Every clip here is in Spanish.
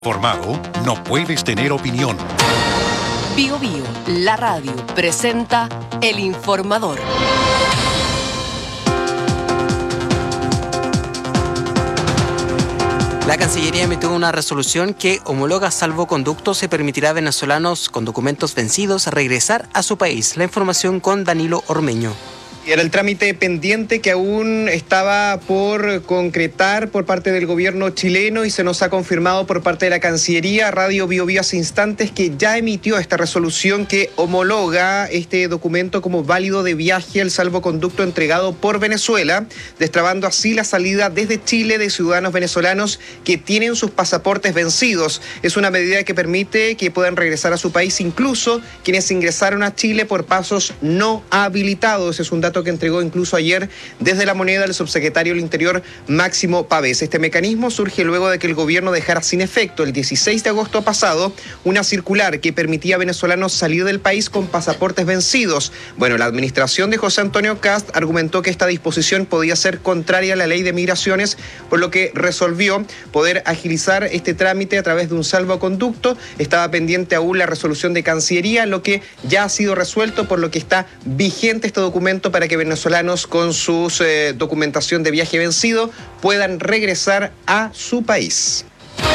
Formado, no puedes tener opinión. Bio Bio, la radio, presenta El Informador. La Cancillería emitió una resolución que homologa salvoconductos y permitirá a venezolanos con documentos vencidos regresar a su país. La información con Danilo Ormeño. Era el trámite pendiente que aún estaba por concretar por parte del gobierno chileno y se nos ha confirmado por parte de la Cancillería. Radio Bio Bio hace instantes que ya emitió esta resolución que homologa este documento como válido de viaje al salvoconducto entregado por Venezuela, destrabando así la salida desde Chile de ciudadanos venezolanos que tienen sus pasaportes vencidos. Es una medida que permite que puedan regresar a su país incluso quienes ingresaron a Chile por pasos no habilitados. Es un dato que entregó incluso ayer desde La Moneda el subsecretario del Interior Máximo Pavés. Este mecanismo surge luego de que el gobierno dejara sin efecto el 16 de agosto pasado una circular que permitía a venezolanos salir del país con pasaportes vencidos. Bueno, la administración de José Antonio Kast argumentó que esta disposición podía ser contraria a la ley de migraciones, por lo que resolvió poder agilizar este trámite a través de un salvoconducto. Estaba pendiente aún la resolución de Cancillería, lo que ya ha sido resuelto, por lo que está vigente este documento para que venezolanos con su documentación de viaje vencido puedan regresar a su país.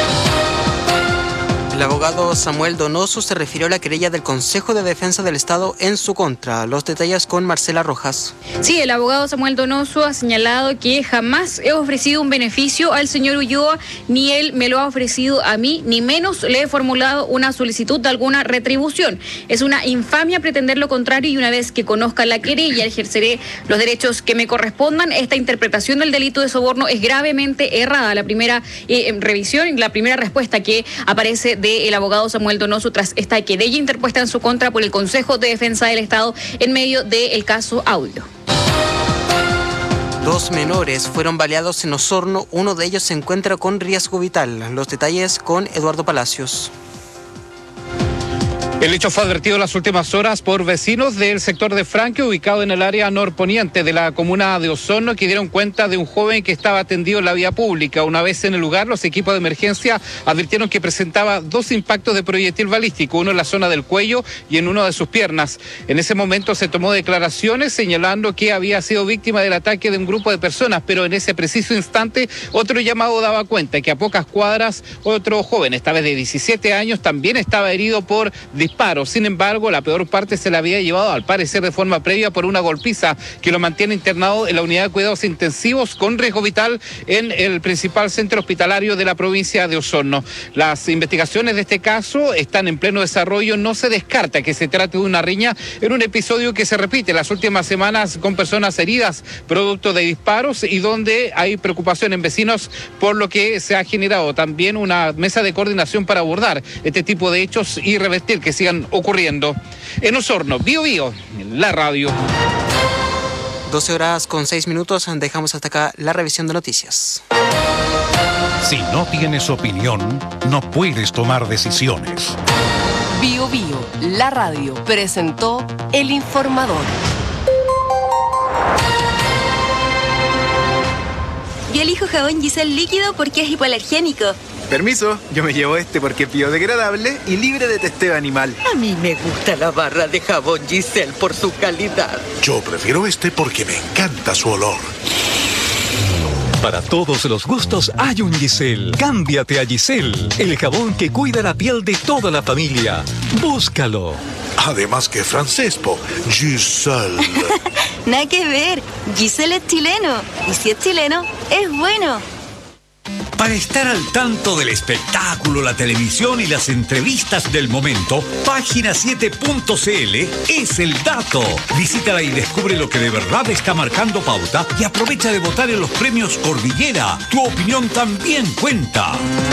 El abogado Samuel Donoso se refirió a la querella del Consejo de Defensa del Estado en su contra. Los detalles con Marcela Rojas. Sí, el abogado Samuel Donoso ha señalado que jamás he ofrecido un beneficio al señor Ulloa, ni él me lo ha ofrecido a mí, ni menos le he formulado una solicitud de alguna retribución. Es una infamia pretender lo contrario y una vez que conozca la querella ejerceré los derechos que me correspondan. Esta interpretación del delito de soborno es gravemente errada. La primera revisión, la primera respuesta que aparece del abogado Samuel Donoso tras esta querella interpuesta en su contra por el Consejo de Defensa del Estado en medio del caso Audio. 2 menores fueron baleados en Osorno, uno de ellos se encuentra con riesgo vital. Los detalles con Eduardo Palacios. El hecho fue advertido en las últimas horas por vecinos del sector de Franque, ubicado en el área norponiente de la comuna de Osorno, que dieron cuenta de un joven que estaba atendido en la vía pública. Una vez en el lugar, los equipos de emergencia advirtieron que presentaba 2 impactos de proyectil balístico, uno en la zona del cuello y en una de sus piernas. En ese momento se tomó declaraciones señalando que había sido víctima del ataque de un grupo de personas, pero en ese preciso instante otro llamado daba cuenta que a pocas cuadras otro joven, esta vez de 17 años, también estaba herido por disparos. Sin embargo, la peor parte se la había llevado, al parecer de forma previa, por una golpiza que lo mantiene internado en la unidad de cuidados intensivos con riesgo vital en el principal centro hospitalario de la provincia de Osorno. Las investigaciones de este caso están en pleno desarrollo. No se descarta que se trate de una riña en un episodio que se repite las últimas semanas con personas heridas producto de disparos y donde hay preocupación en vecinos, por lo que se ha generado también una mesa de coordinación para abordar este tipo de hechos y revertir que sigan ocurriendo. En Osorno, Bio Bio, la radio. 12:06. Dejamos hasta acá la revisión de noticias. Si no tienes opinión, no puedes tomar decisiones. Bio Bio, la radio, presentó El Informador. Yo elijo jabón Giselle líquido porque es hipoalergénico. Permiso, yo me llevo este porque es biodegradable y libre de testeo animal. A mí me gusta la barra de jabón Giselle por su calidad. Yo prefiero este porque me encanta su olor. Para todos los gustos hay un Giselle. Cámbiate a Giselle, el jabón que cuida la piel de toda la familia. Búscalo. Además que francés, Giselle. Nada que ver, Giselle es chileno. Y si es chileno, es bueno. Para estar al tanto del espectáculo, la televisión y las entrevistas del momento, Página7.cl es el dato. Visítala y descubre lo que de verdad está marcando pauta y aprovecha de votar en los premios Cordillera. Tu opinión también cuenta.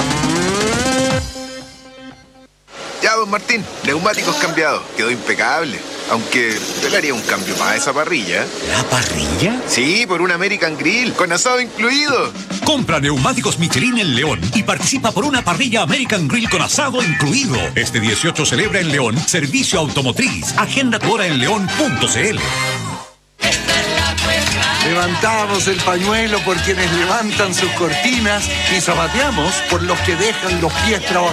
Ya, don Martín, neumáticos cambiados. Quedó impecable. Aunque yo le haría un cambio más a esa parrilla. ¿La parrilla? Sí, por un American Grill, con asado incluido. Compra neumáticos Michelin en León y participa por una parrilla American Grill con asado incluido. Este 18 celebra en León Servicio Automotriz. Agenda tu hora en león.cl. Levantamos el pañuelo por quienes levantan sus cortinas y zapateamos por los que dejan los pies trabajando.